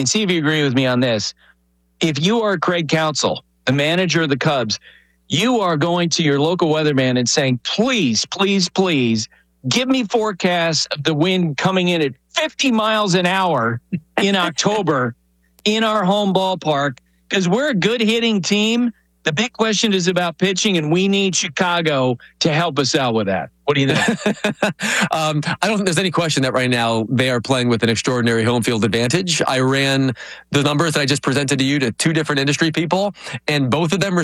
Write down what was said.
and see if you agree with me on this. If you are Craig Counsell, the manager of the Cubs, you are going to your local weatherman and saying, please, please, please, give me forecasts of the wind coming in at 50 miles an hour in October in our home ballpark, because we're a good hitting team. The big question is about pitching, and we need Chicago to help us out with that. What do you think? I don't think there's any question that right now they are playing with an extraordinary home field advantage. I ran the numbers that I just presented to you to two different industry people, and both of them